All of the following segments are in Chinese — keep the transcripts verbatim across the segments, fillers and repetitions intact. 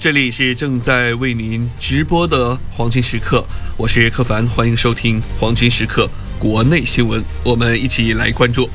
这里是正在为您直播的黄金时刻，我是柯凡，欢迎收听黄金时刻国内新闻，我们一起来关注。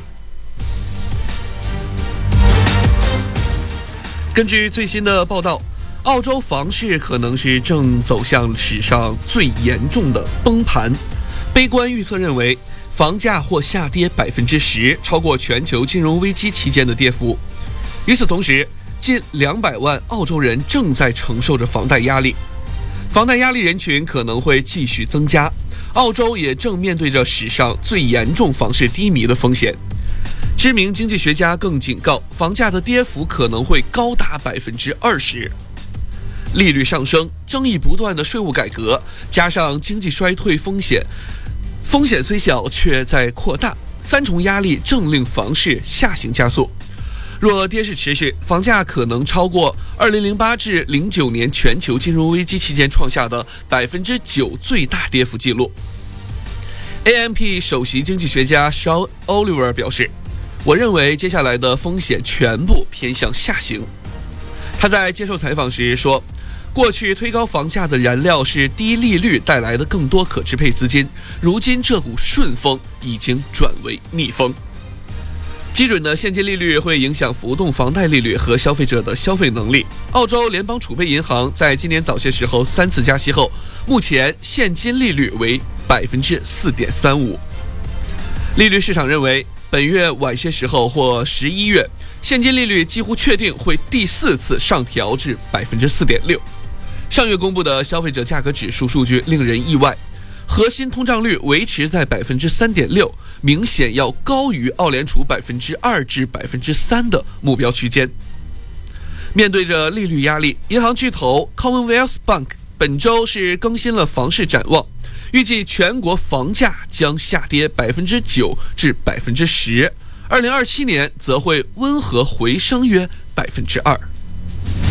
根据最新的报道，澳洲房市可能是正走向史上最严重的崩盘，悲观预测认为房价或下跌百分之十，超过全球金融危机期间的跌幅。与此同时，近两百万澳洲人正在承受着房贷压力，房贷压力人群可能会继续增加。澳洲也正面对着史上最严重房市低迷的风险。知名经济学家更警告，房价的跌幅可能会高达百分之二十。利率上升、争议不断的税务改革，加上经济衰退风险，风险虽小却在扩大，三重压力正令房市下行加速。若跌势持续，房价可能超过二零零八至零九年全球金融危机期间创下的百分之九最大跌幅记录。A M P 首席经济学家 Sean Oliver 表示，我认为接下来的风险全部偏向下行。他在接受采访时说，过去推高房价的燃料是低利率带来的更多可支配资金，如今这股顺风已经转为逆风。基准的现金利率会影响浮动房贷利率和消费者的消费能力。澳洲联邦储备银行在今年早些时候三次加息后，目前现金利率为百分之四点三五。利率市场认为，本月晚些时候或十一月，现金利率几乎确定会第四次上调至百分之四点六。上月公布的消费者价格指数数据令人意外，核心通胀率维持在百分之三点六，明显要高于澳联储百分之二至百分之三的目标区间。面对着利率压力，银行巨头 Commonwealth Bank 本周是更新了房市展望，预计全国房价将下跌百分之九至百分之十，二零二七年则会温和回升约百分之二。